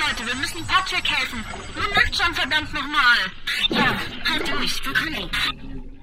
Leute, wir müssen Patrick helfen. Nun macht schon verdammt nochmal. Ja, halt durch, wir kommen.